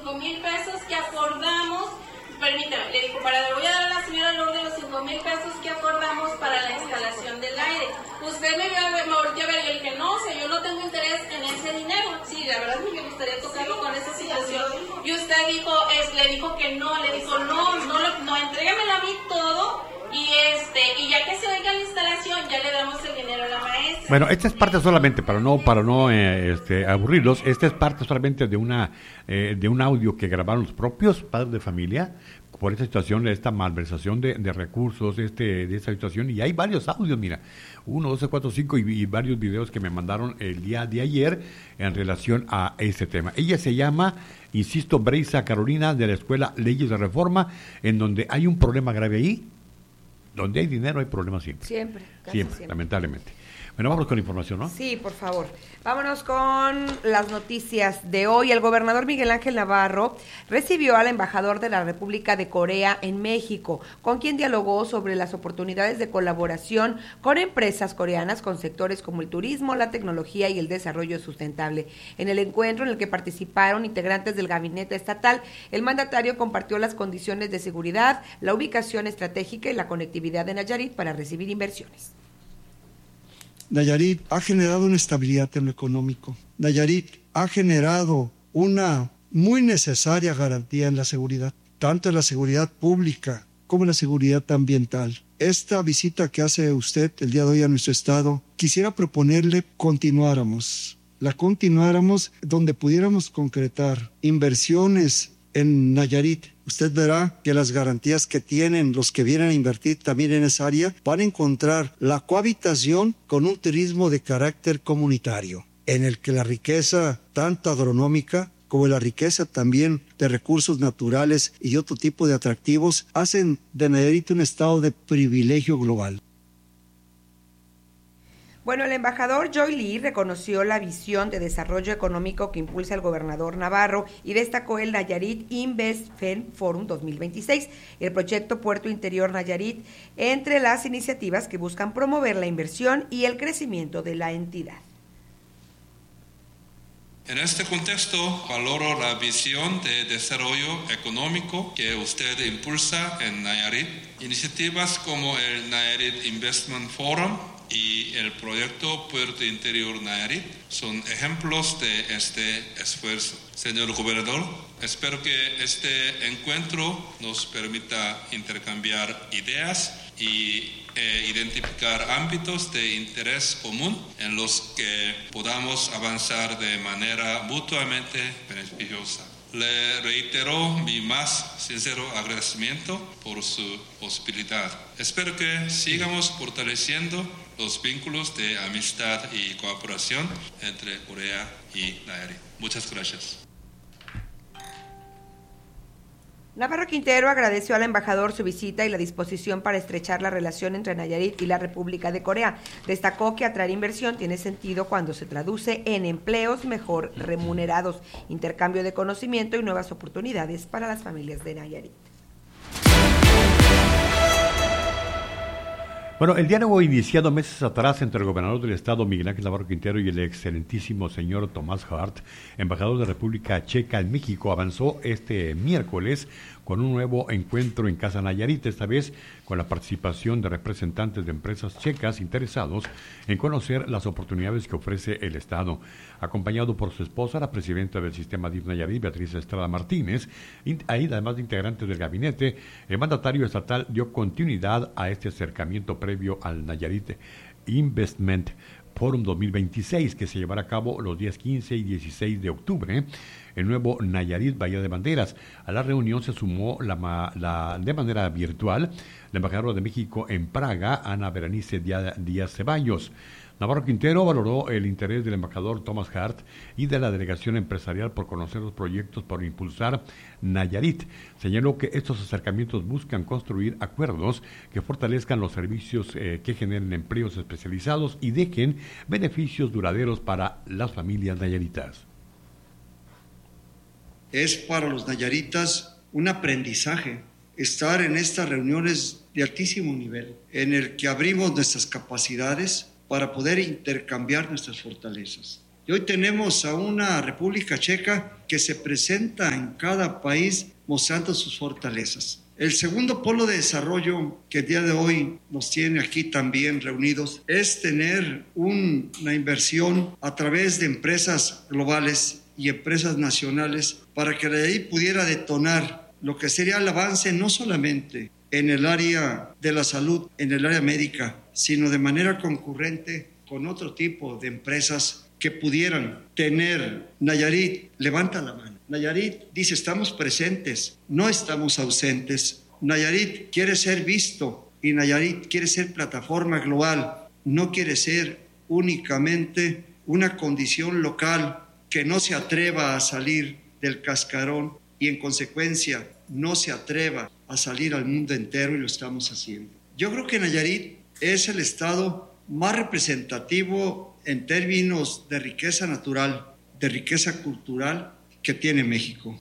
5,000 pesos que acordamos. Permítame, le dijo, le voy a dar a la señora Lourdes los 5,000 pesos que acordamos para la instalación del aire. Usted me volteó a ver y el que no, o sea, yo no tengo interés en ese dinero. Sí, la verdad es que me gustaría tocarlo con esa situación. Y usted dijo, le dijo que no, le dijo, no, entrégamelo a mí todo. Y ya que se oiga la instalación, ya le damos el dinero a la maestra. Bueno, esta es parte solamente, para no aburrirlos, esta es parte solamente de un audio que grabaron los propios padres de familia por esta situación, esta malversación de recursos, de esta situación, y hay varios audios, mira, 1, 2, 4, 5 y varios videos que me mandaron el día de ayer en relación a este tema. Ella se llama, insisto, Breisa Carolina, de la Escuela Leyes de Reforma, en donde hay un problema grave ahí. Donde hay dinero hay problemas siempre. Siempre, lamentablemente. Bueno, vamos con la información, ¿no? Sí, por favor. Vámonos con las noticias de hoy. El gobernador Miguel Ángel Navarro recibió al embajador de la República de Corea en México, con quien dialogó sobre las oportunidades de colaboración con empresas coreanas con sectores como el turismo, la tecnología y el desarrollo sustentable. En el encuentro en el que participaron integrantes del gabinete estatal, el mandatario compartió las condiciones de seguridad, la ubicación estratégica y la conectividad de Nayarit para recibir inversiones. Nayarit ha generado una estabilidad en lo económico. Nayarit ha generado una muy necesaria garantía en la seguridad, tanto en la seguridad pública como en la seguridad ambiental. Esta visita que hace usted el día de hoy a nuestro estado, quisiera proponerle la continuáramos donde pudiéramos concretar inversiones en Nayarit. Usted verá que las garantías que tienen los que vienen a invertir también en esa área van a encontrar la cohabitación con un turismo de carácter comunitario, en el que la riqueza tanto agronómica como la riqueza también de recursos naturales y otro tipo de atractivos hacen de Nayarit un estado de privilegio global. Bueno, el embajador Joy Lee reconoció la visión de desarrollo económico que impulsa el gobernador Navarro y destacó el Nayarit Invest Forum 2026, el proyecto Puerto Interior Nayarit, entre las iniciativas que buscan promover la inversión y el crecimiento de la entidad. En este contexto, valoro la visión de desarrollo económico que usted impulsa en Nayarit. Iniciativas como el Nayarit Investment Forum y el proyecto Puerto Interior Nayarit son ejemplos de este esfuerzo. Señor gobernador, espero que este encuentro nos permita intercambiar ideas y identificar ámbitos de interés común en los que podamos avanzar de manera mutuamente beneficiosa. Le reitero mi más sincero agradecimiento por su hospitalidad. Espero que sigamos fortaleciendo los vínculos de amistad y cooperación entre Corea y Nayarit. Muchas gracias. Navarro Quintero agradeció al embajador su visita y la disposición para estrechar la relación entre Nayarit y la República de Corea. Destacó que atraer inversión tiene sentido cuando se traduce en empleos mejor remunerados, intercambio de conocimiento y nuevas oportunidades para las familias de Nayarit. Bueno, el diálogo iniciado meses atrás entre el gobernador del estado, Miguel Ángel Navarro Quintero, y el excelentísimo señor Tomás Hart, embajador de República Checa en México, avanzó este miércoles con un nuevo encuentro en Casa Nayarit, esta vez con la participación de representantes de empresas checas interesados en conocer las oportunidades que ofrece el estado. Acompañado por su esposa, la presidenta del sistema DIF Nayarit, Beatriz Estrada Martínez, ahí además de integrantes del gabinete, el mandatario estatal dio continuidad a este acercamiento previo al Nayarit Investment Forum 2026, que se llevará a cabo los días 15 y 16 de octubre, el nuevo Nayarit Bahía de Banderas. A la reunión se sumó de manera virtual la embajadora de México en Praga, Ana Berenice Díaz Ceballos. Navarro Quintero valoró el interés del embajador Thomas Hart y de la delegación empresarial por conocer los proyectos por impulsar Nayarit. Señaló que estos acercamientos buscan construir acuerdos que fortalezcan los servicios que generen empleos especializados y dejen beneficios duraderos para las familias nayaritas. Es para los nayaritas un aprendizaje estar en estas reuniones de altísimo nivel, en el que abrimos nuestras capacidades para poder intercambiar nuestras fortalezas. Y hoy tenemos a una República Checa que se presenta en cada país mostrando sus fortalezas. El segundo polo de desarrollo que el día de hoy nos tiene aquí también reunidos es tener una inversión a través de empresas globales y empresas nacionales para que de ahí pudiera detonar lo que sería el avance no solamente en el área de la salud, en el área médica, sino de manera concurrente con otro tipo de empresas que pudieran tener. Nayarit, levanta la mano. Nayarit dice, estamos presentes, no estamos ausentes. Nayarit quiere ser visto y Nayarit quiere ser plataforma global, no quiere ser únicamente una condición local que no se atreva a salir del cascarón y en consecuencia no se atreva a salir al mundo entero, y lo estamos haciendo. Yo creo que Nayarit es el estado más representativo en términos de riqueza natural, de riqueza cultural que tiene México.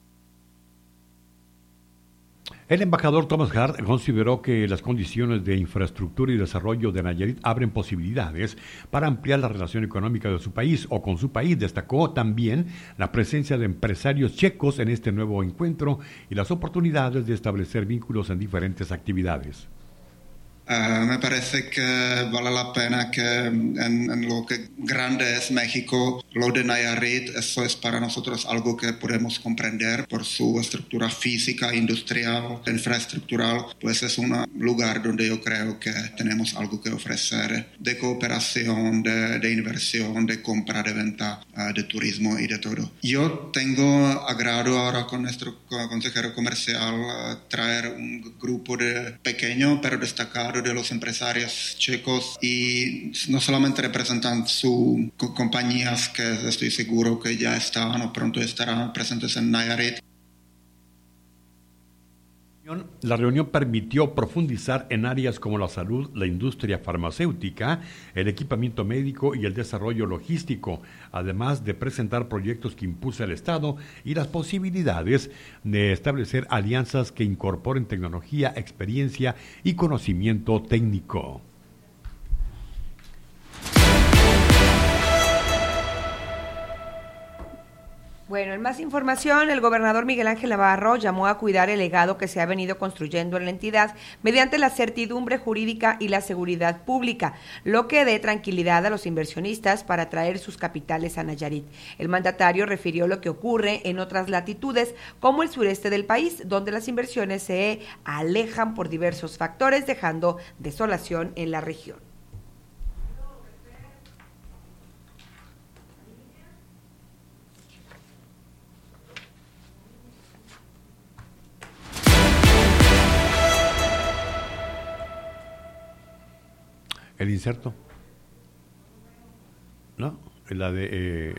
El embajador Thomas Hart consideró que las condiciones de infraestructura y desarrollo de Nayarit abren posibilidades para ampliar la relación económica de su país o con su país. Destacó también la presencia de empresarios checos en este nuevo encuentro y las oportunidades de establecer vínculos en diferentes actividades. Me parece que vale la pena que en lo que grande es México, lo de Nayarit, eso es para nosotros algo que podemos comprender por su estructura física, industrial, infraestructural, pues es un lugar donde yo creo que tenemos algo que ofrecer de cooperación, de inversión, de compra, de venta, de turismo y de todo. Yo tengo agrado ahora con nuestro consejero comercial traer un grupo pequeño pero destacado de los empresarios checos, y no solamente representan sus compañías que estoy seguro que ya están o pronto estarán presentes en Nayarit. La reunión permitió profundizar en áreas como la salud, la industria farmacéutica, el equipamiento médico y el desarrollo logístico, además de presentar proyectos que impulsa el Estado y las posibilidades de establecer alianzas que incorporen tecnología, experiencia y conocimiento técnico. Bueno, en más información, el gobernador Miguel Ángel Navarro llamó a cuidar el legado que se ha venido construyendo en la entidad mediante la certidumbre jurídica y la seguridad pública, lo que dé tranquilidad a los inversionistas para traer sus capitales a Nayarit. El mandatario refirió lo que ocurre en otras latitudes, como el sureste del país, donde las inversiones se alejan por diversos factores, dejando desolación en la región. El inserto. ¿No? La de...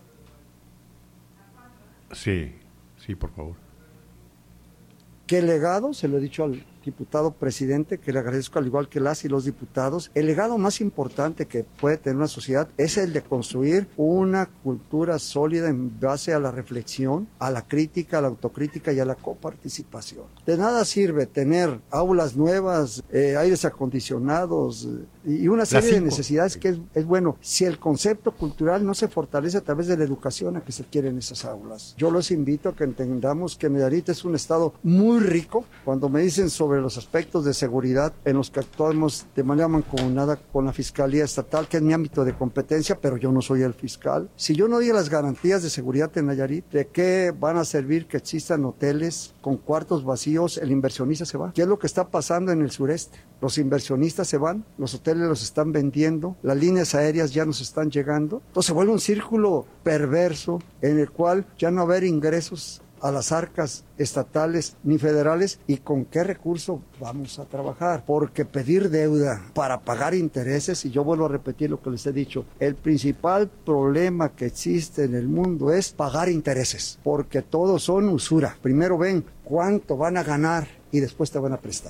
Sí, por favor. ¿Qué legado? Se lo he dicho al diputado presidente, que le agradezco al igual que las y los diputados. El legado más importante que puede tener una sociedad es el de construir una cultura sólida en base a la reflexión, a la crítica, a la autocrítica y a la coparticipación. De nada sirve tener aulas nuevas, aires acondicionados y una serie de necesidades que es bueno si el concepto cultural no se fortalece a través de la educación a que se quieren esas aulas. Yo los invito a que entendamos que Nayarit es un estado muy rico. Cuando me dicen sobre los aspectos de seguridad en los que actuamos de manera mancomunada con la Fiscalía Estatal, que es mi ámbito de competencia, pero yo no soy el fiscal. Si yo no doy las garantías de seguridad en Nayarit, ¿de qué van a servir que existan hoteles con cuartos vacíos? El inversionista se va. ¿Qué es lo que está pasando en el sureste? Los inversionistas se van, los hoteles los están vendiendo, las líneas aéreas ya nos están llegando. Entonces se vuelve un círculo perverso en el cual ya no va a haber ingresos a las arcas estatales ni federales. ¿Y con qué recurso vamos a trabajar? Porque pedir deuda para pagar intereses, y yo vuelvo a repetir lo que les he dicho, el principal problema que existe en el mundo es pagar intereses, porque todos son usura. Primero ven cuánto van a ganar y después te van a prestar.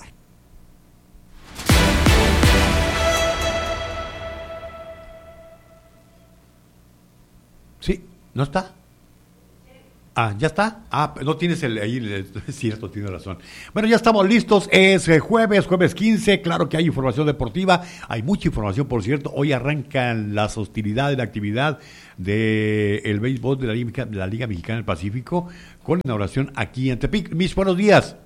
Sí, ¿no está? ¿Ya está? No tienes es cierto, tienes razón. Bueno, ya estamos listos, es jueves 15, claro que hay información deportiva, hay mucha información, por cierto, hoy arrancan las hostilidades, la actividad del béisbol de la Liga Mexicana del Pacífico, con inauguración aquí en Tepic. Mitch, buenos días.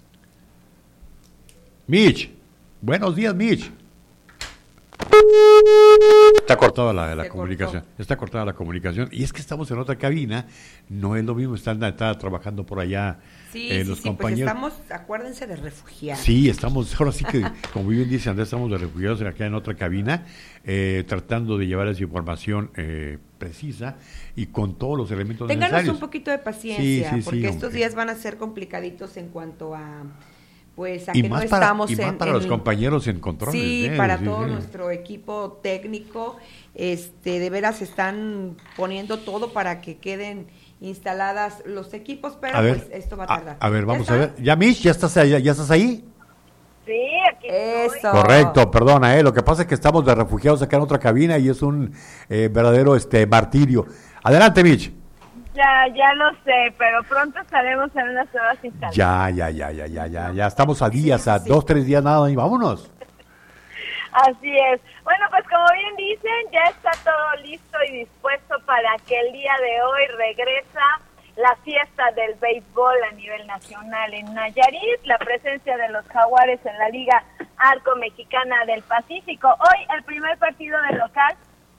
Mitch, buenos días, Mitch. Está cortada la comunicación. Está cortada la comunicación. Y es que estamos en otra cabina. No es lo mismo. Están trabajando por allá los compañeros. Pues estamos, acuérdense de refugiados. Sí, estamos, ahora sí que, como bien dice Andrés, estamos de refugiados acá en otra cabina, tratando de llevar esa información precisa y con todos los elementos necesarios. Ténganos un poquito de paciencia, porque estos hombre. días van a ser complicaditos en cuanto a... Pues a y que más no para, estamos y más para los compañeros en controles. Sí, para todo nuestro equipo técnico, de veras están poniendo todo para que queden instaladas los equipos, pero pues esto va a tardar. A ver, vamos a ver. ¿Ya, Mish? ¿Ya estás ahí? Sí, aquí estoy. Eso. Correcto, perdona, lo que pasa es que estamos de refugiados acá en otra cabina y es un verdadero martirio. Adelante, Mitch. Ya lo sé, pero pronto estaremos en unas nuevas instalaciones. Ya estamos a días, a 2-3 días nada y vámonos. Así es. Bueno, pues como bien dicen, ya está todo listo y dispuesto para que el día de hoy regresa la fiesta del béisbol a nivel nacional en Nayarit, la presencia de los Jaguares en la Liga Arco Mexicana del Pacífico. Hoy el primer partido del local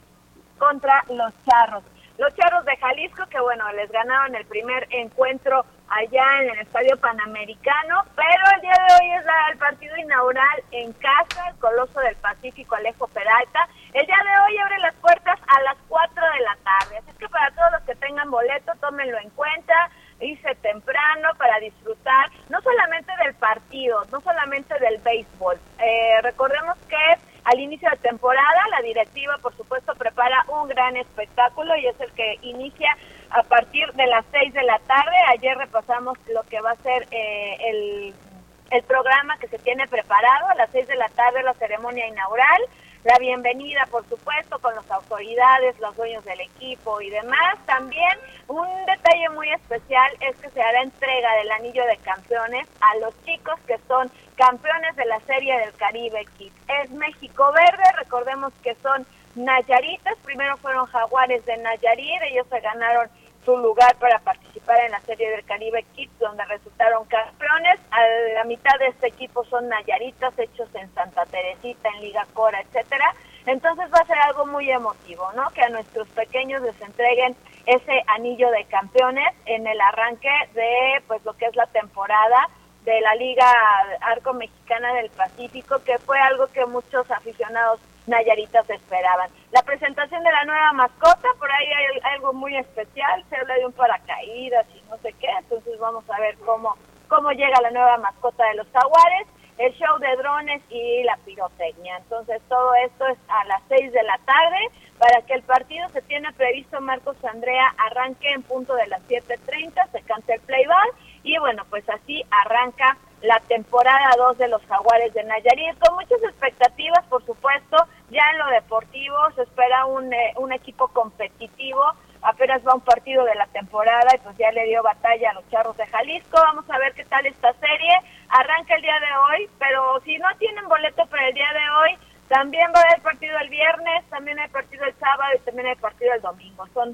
contra los Charros. Los Charros de Jalisco, que bueno, les ganaron el primer encuentro allá en el Estadio Panamericano, pero el día de hoy es el partido inaugural en casa, el Coloso del Pacífico, Alejo Peralta. El día de hoy abre las puertas a las 4 de la tarde, así que para todos los que tengan boleto, tómenlo en cuenta, irse temprano para disfrutar, no solamente del partido, no solamente del béisbol. Recordemos que al inicio de temporada, la directiva, por supuesto, prepara un gran espectáculo y es el que inicia a partir de las 6 de la tarde. Ayer repasamos lo que va a ser el programa que se tiene preparado. A las 6 de la tarde la ceremonia inaugural, la bienvenida, por supuesto, con las autoridades, los dueños del equipo y demás. También un detalle muy especial es que se hará entrega del anillo de campeones a los chicos que son campeones de la Serie del Caribe Kids. Es México Verde, recordemos que son nayaritas, primero fueron Jaguares de Nayarit, ellos se ganaron su lugar para participar en la Serie del Caribe Kids, donde resultaron campeones. A la mitad de este equipo son nayaritas, hechos en Santa Teresita, en Liga Cora, etcétera. Entonces va a ser algo muy emotivo, ¿no? Que a nuestros pequeños les entreguen ese anillo de campeones en el arranque de pues lo que es la temporada de la Liga Arco Mexicana del Pacífico, que fue algo que muchos aficionados nayaritas esperaban. La presentación de la nueva mascota, por ahí hay algo muy especial, se habla de un paracaídas y no sé qué, entonces vamos a ver cómo llega la nueva mascota de los Jaguares, el show de drones y la pirotecnia. Entonces todo esto es a las 6 de la tarde, para que el partido se tiene previsto, Marcos Andrea, arranque en punto de las 7:30, se canta el playback, y bueno, pues así arranca la temporada 2 de los Jaguares de Nayarit, con muchas expectativas, por supuesto. Ya en lo deportivo se espera un equipo competitivo, apenas va un partido de la temporada y pues ya le dio batalla a los Charros de Jalisco. Vamos a ver qué tal esta serie, arranca el día de hoy, pero si no tienen boleto para el día de hoy, también va a haber partido el viernes, también hay partido el sábado y también hay partido el domingo. Son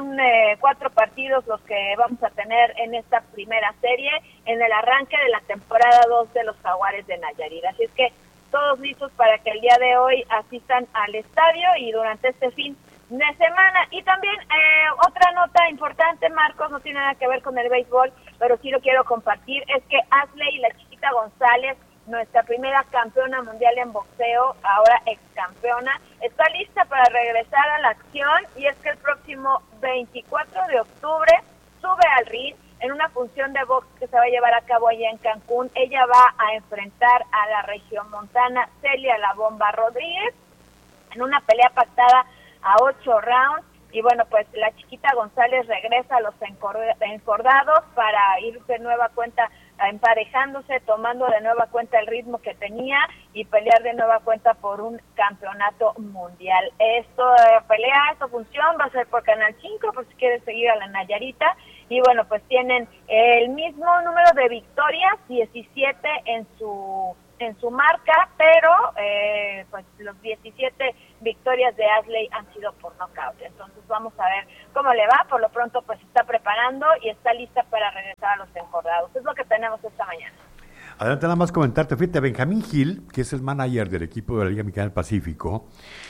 4 partidos los que vamos a tener en esta primera serie, en el arranque de la temporada 2 de los Jaguares de Nayarit. Así es que todos listos para que el día de hoy asistan al estadio y durante este fin de semana. Y también otra nota importante, Marcos, no tiene nada que ver con el béisbol, pero sí lo quiero compartir, es que Ashley, la chiquita González, nuestra primera campeona mundial en boxeo, ahora ex campeona, está lista para regresar a la acción, y es que el próximo 24 de octubre sube al ring en una función de box que se va a llevar a cabo allá en Cancún. Ella va a enfrentar a la regiomontana Celia La Bomba Rodríguez en una pelea pactada a 8 rounds. Y bueno, pues la chiquita González regresa a los encordados para ir de nueva cuenta emparejándose, tomando de nueva cuenta el ritmo que tenía y pelear de nueva cuenta por un campeonato mundial. Esta función va a ser por Canal 5, por si quieres seguir a la Nayarita. y bueno, pues tienen el mismo número de victorias, 17 en su marca, pero pues los 17 victorias de Asley han sido por nocaut. Entonces vamos a ver cómo le va. Por lo pronto pues está preparando y está lista para regresar a los encordados. Es lo que tenemos esta mañana. Adelante, nada más comentarte, fíjate, Benjamín Gil, que es el manager del equipo de la Liga Mexicana del Pacífico,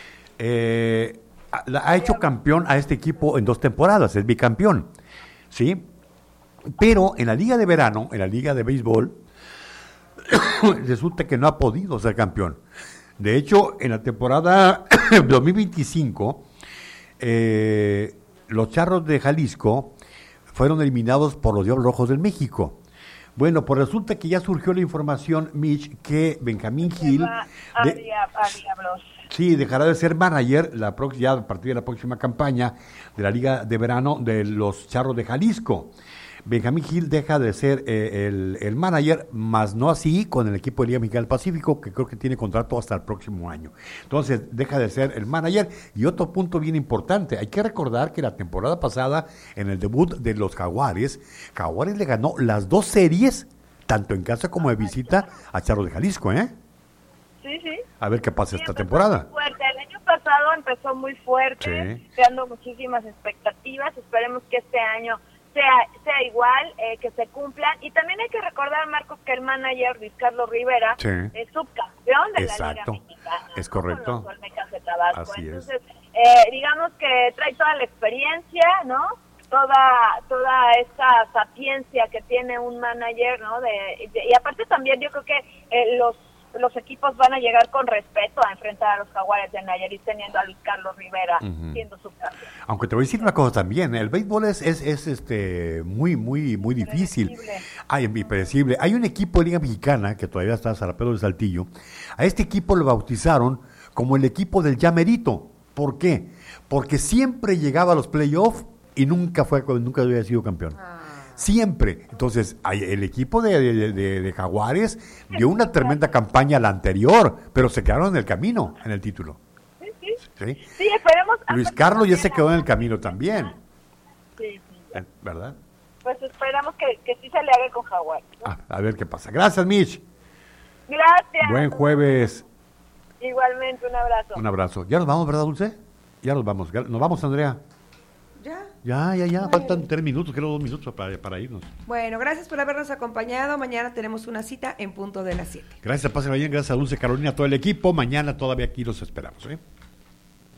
ha hecho campeón a este equipo en 2 temporadas, es bicampeón, ¿sí? Pero en la Liga de Verano, en la Liga de Béisbol, resulta que no ha podido ser campeón. De hecho, en la temporada 2025, los Charros de Jalisco fueron eliminados por los Diablos Rojos del México. Bueno, pues resulta que ya surgió la información, Mitch, que Benjamín Gil sí, dejará de ser manager ya a partir de la próxima campaña de la Liga de Verano de los Charros de Jalisco. Benjamín Gil deja de ser el manager, más no así con el equipo de Liga Mexicana del Pacífico, que creo que tiene contrato hasta el próximo año. Entonces, deja de ser el manager. Y otro punto bien importante, hay que recordar que la temporada pasada, en el debut de los Jaguares le ganó las 2 series, tanto en casa como de visita, a Charros de Jalisco, ¿eh? Sí, sí. A ver qué pasa esta temporada. Muy fuerte. El año pasado empezó muy fuerte, sí, creando muchísimas expectativas. Esperemos que este año sea igual, que se cumplan. Y también hay que recordar, Marcos, que el manager Luis Carlos Rivera es subcampeón de la Liga Mexicana. Es correcto. Con los Olmecas de Tabasco. Así entonces, digamos que trae toda la experiencia, ¿no? Toda esa sapiencia que tiene un manager, ¿no? Y aparte también yo creo que los equipos van a llegar con respeto a enfrentar a los Jaguares de Nayarit, teniendo a Luis Carlos Rivera siendo subcampeón. Aunque te voy a decir una cosa también, el béisbol es muy, muy, muy difícil. Impredecible. Hay un equipo de Liga Mexicana que todavía está a Zarapero del Saltillo. A este equipo lo bautizaron como el equipo del Llamerito. ¿Por qué? Porque siempre llegaba a los playoffs y nunca había sido campeón. Siempre. Entonces, el equipo de Jaguares dio una tremenda campaña la anterior, pero se quedaron en el camino, en el título. Sí, esperemos. Luis Carlos ya se quedó en el camino también. Sí. ¿Verdad? Pues esperamos que sí se le haga con Jaguares, ¿no? A ver qué pasa. Gracias, Mitch. Gracias. Buen jueves. Igualmente, un abrazo. Un abrazo. Ya nos vamos, ¿verdad, Dulce? Ya nos vamos. Nos vamos, Andrea. Ya. Bueno. Faltan 3 minutos, creo 2 minutos para irnos. Bueno, gracias por habernos acompañado. Mañana tenemos una cita en punto de las 7. Gracias a Pase Ballén, gracias a Dulce Carolina, a todo el equipo. Mañana todavía aquí los esperamos, ¿eh?